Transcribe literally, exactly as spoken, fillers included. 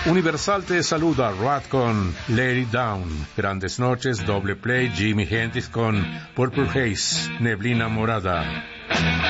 Universal te saluda, Rat con Let It Down. Grandes noches, doble play, Jimi Hendrix con Purple Haze, Neblina Morada.